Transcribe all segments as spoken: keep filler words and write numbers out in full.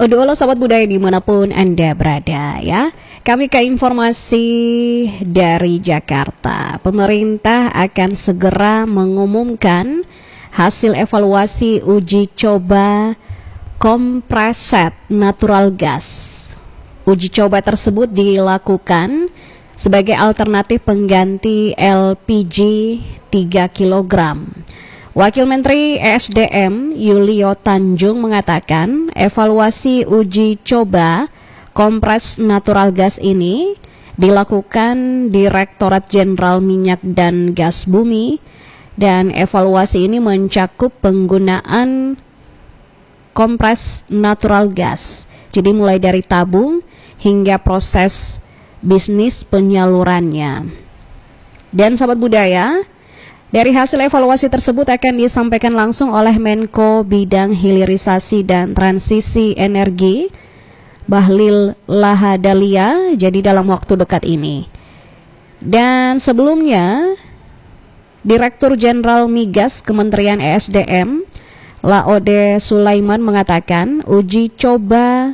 Udah halo sahabat budaya dimanapun Anda berada ya. Kami ke informasi dari Jakarta. Pemerintah akan segera mengumumkan hasil evaluasi uji coba kompreset natural gas. Uji coba tersebut dilakukan sebagai alternatif pengganti L P G tiga kilogram. Wakil Menteri E S D M Yulio Tanjung mengatakan evaluasi uji coba kompres natural gas ini dilakukan Direktorat Jenderal Minyak dan Gas Bumi, dan evaluasi ini mencakup penggunaan kompres natural gas. Jadi mulai dari tabung hingga proses bisnis penyalurannya. Dan sahabat budaya, dari hasil evaluasi tersebut akan disampaikan langsung oleh Menko Bidang Hilirisasi dan Transisi Energi Bahlil Lahadalia, jadi dalam waktu dekat ini. Dan sebelumnya Direktur Jenderal Migas Kementerian E S D M Laode Sulaiman mengatakan uji coba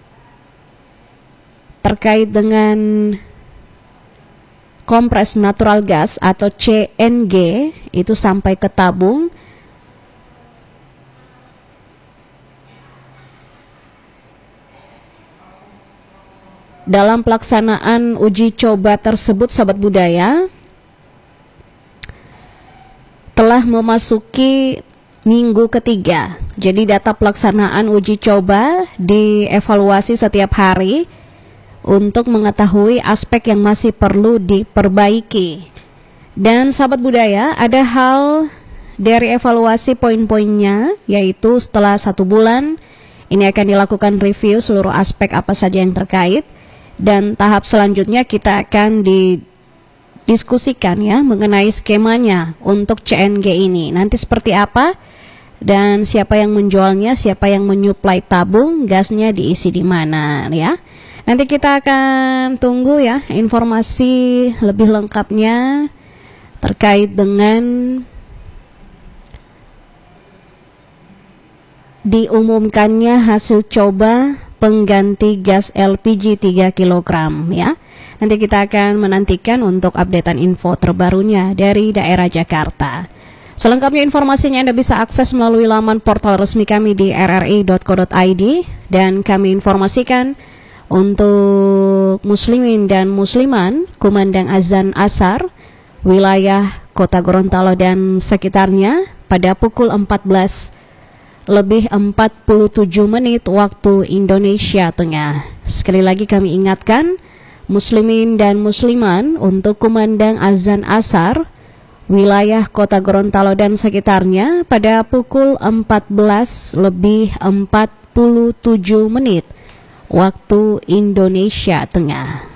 terkait dengan kompres natural gas atau C N G itu sampai ke tabung dalam pelaksanaan uji coba tersebut. Sahabat budaya, telah memasuki minggu ketiga. Jadi data pelaksanaan uji coba dievaluasi setiap hari untuk mengetahui aspek yang masih perlu diperbaiki. Dan sahabat budaya, ada hal dari evaluasi poin-poinnya, yaitu setelah satu bulan ini akan dilakukan review seluruh aspek apa saja yang terkait, dan tahap selanjutnya kita akan didiskusikan ya mengenai skemanya untuk C N G ini nanti seperti apa, dan siapa yang menjualnya, siapa yang menyuplai tabung gasnya, diisi di mana ya. Nanti kita akan tunggu ya informasi lebih lengkapnya terkait dengan diumumkannya hasil coba pengganti gas L P G tiga kilogram ya. Nanti kita akan menantikan untuk updatean info terbarunya dari daerah Jakarta. Selengkapnya informasinya Anda bisa akses melalui laman portal resmi kami di r r i dot co dot i d, dan kami informasikan untuk muslimin dan musliman kumandang azan asar wilayah Kota Gorontalo dan sekitarnya pada pukul empat belas lebih empat puluh tujuh menit waktu Indonesia Tengah. Sekali lagi kami ingatkan muslimin dan musliman untuk kumandang azan asar wilayah Kota Gorontalo dan sekitarnya pada pukul empat belas lebih empat puluh tujuh menit waktu Indonesia Tengah.